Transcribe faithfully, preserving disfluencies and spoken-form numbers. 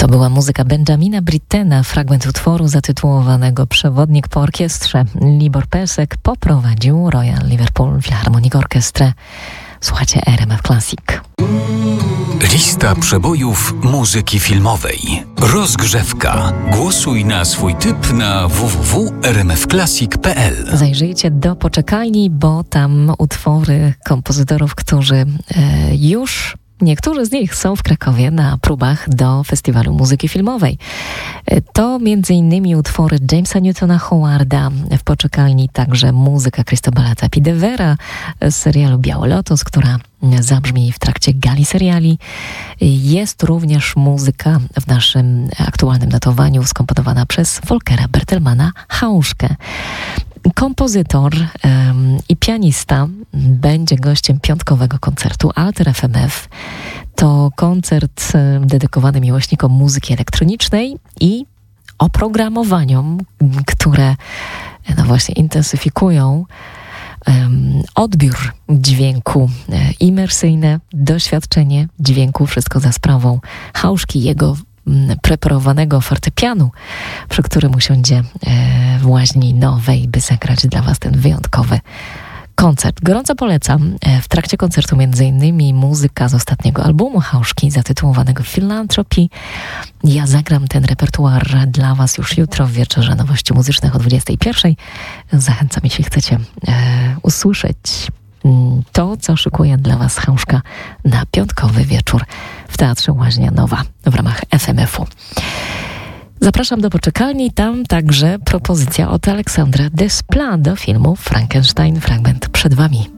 To była muzyka Benjamina Brittena, fragment utworu zatytułowanego Przewodnik po orkiestrze. Libor Pesek poprowadził Royal Liverpool Philharmonic Orchestrę. Słuchacie R M F Classic. Lista przebojów muzyki filmowej. Rozgrzewka. Głosuj na swój typ na w w w kropka r m f classic kropka p l. Zajrzyjcie do poczekalni, bo tam utwory kompozytorów, którzy e, już... Niektórzy z nich są w Krakowie na próbach do Festiwalu Muzyki Filmowej. To między innymi utwory Jamesa Newtona Howarda, w poczekalni także muzyka Cristobala Tapidevera z serialu Biały Lotos, która zabrzmi w trakcie gali seriali. Jest również muzyka w naszym aktualnym notowaniu skomponowana przez Volkera Bertelmana Hauszkę. Kompozytor um, i pianista będzie gościem piątkowego koncertu Alter F M F. To koncert um, dedykowany miłośnikom muzyki elektronicznej i oprogramowaniom, które no właśnie intensyfikują um, odbiór dźwięku, e, imersyjne doświadczenie dźwięku, wszystko za sprawą Hauszki, jego preparowanego fortepianu, przy którym usiądzie w łaźni nowej, by zagrać dla Was ten wyjątkowy koncert. Gorąco polecam. W trakcie koncertu między innymi muzyka z ostatniego albumu Hauszki zatytułowanego Philanthropy. Ja zagram ten repertuar dla Was już jutro w wieczorze nowości muzycznych o dwudziestej pierwszej. Zachęcam, jeśli chcecie e, usłyszeć to, co szykuje dla Was Hauszka na piątkowy wieczór w Teatrze Łaźnia Nowa w ramach F M F u. Zapraszam do poczekalni, tam także propozycja od Aleksandra Desplat do filmu Frankenstein. Fragment przed Wami.